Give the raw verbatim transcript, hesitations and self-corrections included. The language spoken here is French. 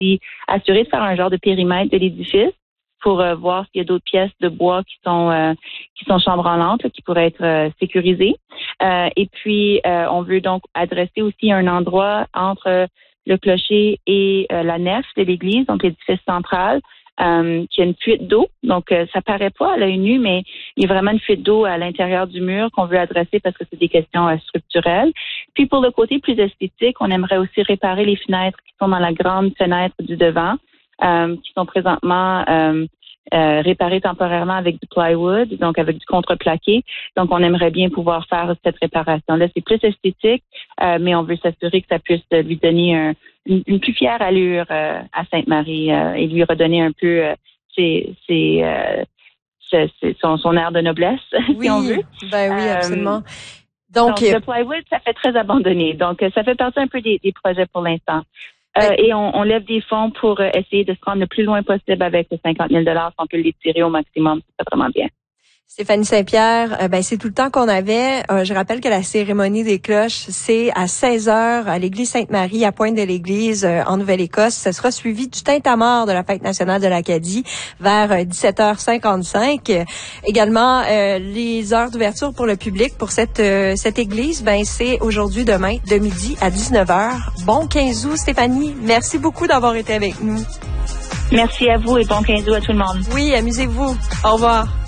aussi assurer de faire un genre de périmètre de l'édifice pour euh, voir s'il y a d'autres pièces de bois qui sont euh, qui sont chambranlantes, là, qui pourraient être euh, sécurisées. Euh, et puis, euh, on veut donc adresser aussi un endroit entre le clocher et euh, la nef de l'église, donc l'édifice central, euh, qui a une fuite d'eau. Donc, euh, ça paraît pas à l'œil nu, mais il y a vraiment une fuite d'eau à l'intérieur du mur qu'on veut adresser parce que c'est des questions euh, structurelles. Puis, pour le côté plus esthétique, on aimerait aussi réparer les fenêtres qui sont dans la grande fenêtre du devant, Euh, qui sont présentement euh, euh, réparés temporairement avec du plywood, donc avec du contreplaqué. Donc, on aimerait bien pouvoir faire cette réparation-là. C'est plus esthétique, euh, mais on veut s'assurer que ça puisse lui donner un, une, une plus fière allure euh, à Sainte-Marie euh, et lui redonner un peu euh, ses, ses, euh, ses, ses, son, son air de noblesse, oui, si on veut. Ben oui, absolument. Euh, donc, donc, le plywood, ça fait très abandonné. Donc, ça fait partie un peu des, des projets pour l'instant. Euh, et on, on lève des fonds pour euh, essayer de se rendre le plus loin possible avec les cinquante mille dollars, si on peut les tirer au maximum. C'est vraiment bien. Stéphanie Saint-Pierre, euh, ben c'est tout le temps qu'on avait. Euh, je rappelle que la cérémonie des cloches, c'est à seize heures à l'église Sainte-Marie, à Pointe-de-l'Église, euh, en Nouvelle-Écosse. Ce sera suivi du tintamarre de la Fête nationale de l'Acadie vers euh, dix-sept heures cinquante-cinq. Euh, également, euh, les heures d'ouverture pour le public pour cette euh, cette église, ben c'est aujourd'hui, demain, de midi à dix-neuf heures. Bon quinze août, Stéphanie. Merci beaucoup d'avoir été avec nous. Merci à vous et bon quinze août à tout le monde. Oui, amusez-vous. Au revoir.